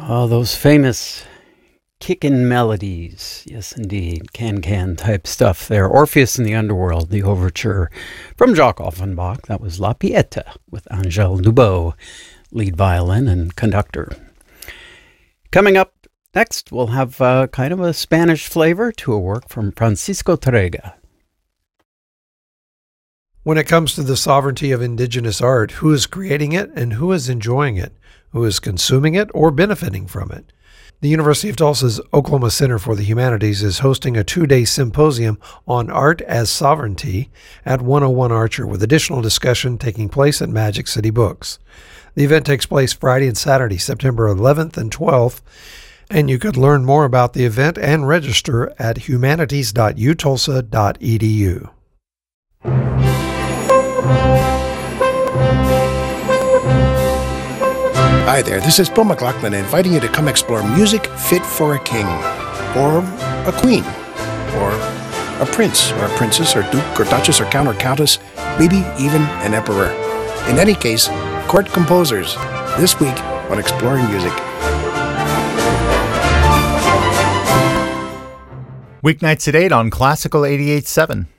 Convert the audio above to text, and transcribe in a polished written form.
Oh, those famous kickin' melodies. Yes, indeed. Can type stuff there. Orpheus in the Underworld, the overture from Jacques Offenbach. That was La Pieta with Angèle Dubot, lead violin and conductor. Coming up next, we'll have kind of a Spanish flavor to a work from Francisco Tárrega. When it comes to the sovereignty of indigenous art, who is creating it and who is enjoying it? Who is consuming it or benefiting from it? The University of Tulsa's Oklahoma Center for the Humanities is hosting a 2-day symposium on art as sovereignty at 101 Archer, with additional discussion taking place at Magic City Books. The event takes place Friday and Saturday, September 11th and 12th, and you could learn more about the event and register at humanities.utulsa.edu. Hi there, this is Bill McLaughlin inviting you to come explore music fit for a king, or a queen, or a prince, or a princess, or duke, or duchess, or count, or countess, maybe even an emperor. In any case, court composers, this week on Exploring Music. Weeknights at 8 on Classical 88.7.